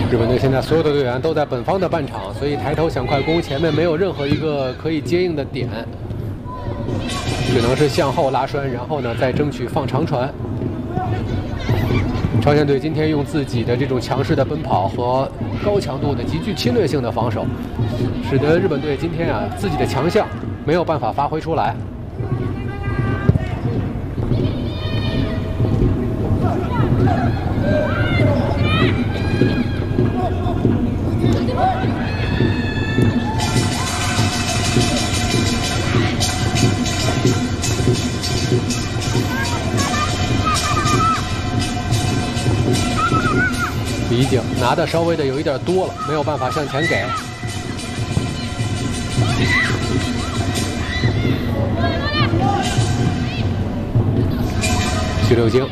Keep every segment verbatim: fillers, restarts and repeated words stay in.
日本队现在所有的队员都在本方的半场，所以抬头想快攻，前面没有任何一个可以接应的点，只能是向后拉栓，然后呢再争取放长传。朝鲜队今天用自己的这种强势的奔跑和高强度的极具侵略性的防守，使得日本队今天啊自己的强项没有办法发挥出来。李景拿的稍微的有一点多了，没有办法向前给。徐六星，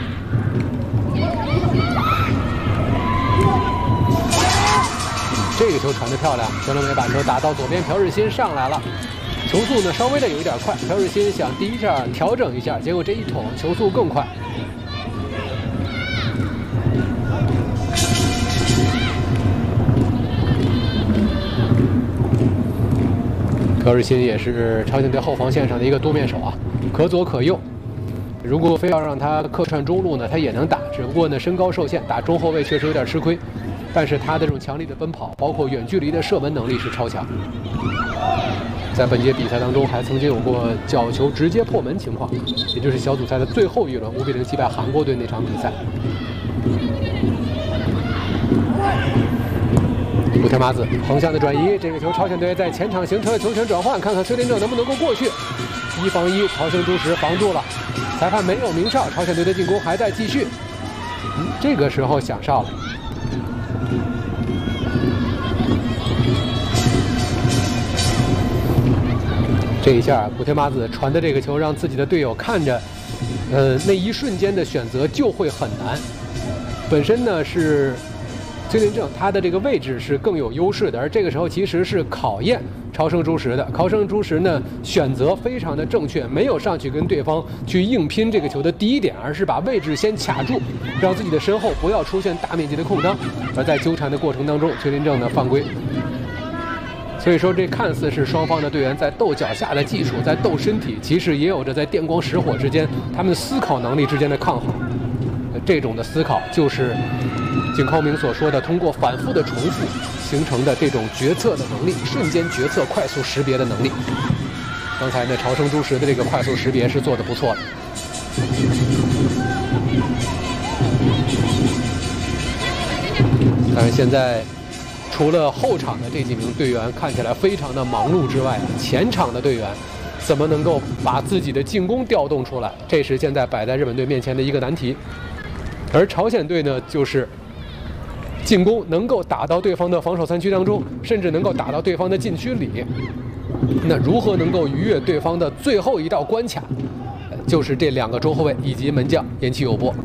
这个球传得漂亮，江龙梅把球打到左边，朴日新上来了，球速呢稍微的有一点快，朴日新想第一下调整一下，结果这一捅球速更快。朴日新也是朝鲜队后防线上的一个多面手啊，可左可右。如果非要让他客串中路呢，他也能打，只不过呢身高受限，打中后卫确实有点吃亏。但是他的这种强力的奔跑，包括远距离的射门能力是超强。在本届比赛当中，还曾经有过角球直接破门情况，也就是小组赛的最后一轮五比零击败韩国队那场比赛。武田麻子横向的转移，这个球朝鲜队在前场形成了球权转换，看看崔林正能不能够过去。一防一，朝生朱实防住了，裁判没有鸣哨，朝鲜队的进攻还在继续。嗯，这个时候响哨了。这一下，武田麻子传的这个球让自己的队友看着，呃，那一瞬间的选择就会很难。本身呢是。崔林正他的这个位置是更有优势的，而这个时候其实是考验朝生朱实的。朝生朱实呢选择非常的正确，没有上去跟对方去硬拼这个球的第一点，而是把位置先卡住，让自己的身后不要出现大面积的空当。而在纠缠的过程当中，崔林正呢犯规。所以说这看似是双方的队员在斗脚下的技术，在斗身体，其实也有着在电光石火之间他们思考能力之间的抗衡。这种的思考就是景康明所说的，通过反复的重复形成的这种决策的能力，瞬间决策、快速识别的能力。刚才呢，朝生朱实的这个快速识别是做得不错的。但是现在，除了后场的这几名队员看起来非常的忙碌之外，前场的队员怎么能够把自己的进攻调动出来？这是现在摆在日本队面前的一个难题。而朝鲜队呢，就是进攻能够打到对方的防守三区当中，甚至能够打到对方的禁区里。那如何能够逾越对方的最后一道关卡，就是这两个中后卫以及门将岩崎友波。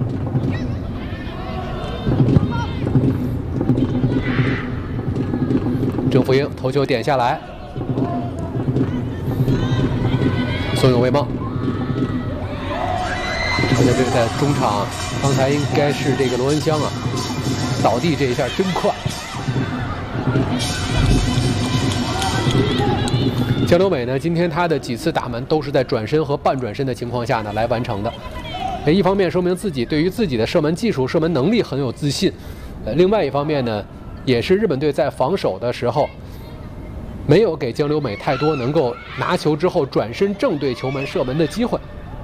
郑福英头球点下来，宋永卫梦。朝鲜队在中场，刚才应该是这个罗恩湘啊，倒地这一下真快。江流美呢，今天他的几次打门都是在转身和半转身的情况下呢来完成的。一方面说明自己对于自己的射门技术、射门能力很有自信，呃，另外一方面呢，也是日本队在防守的时候没有给江流美太多能够拿球之后转身正对球门射门的机会。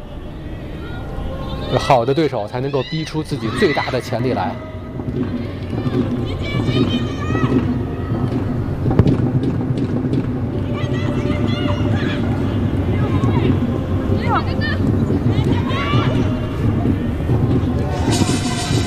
好的对手才能够逼出自己最大的潜力来。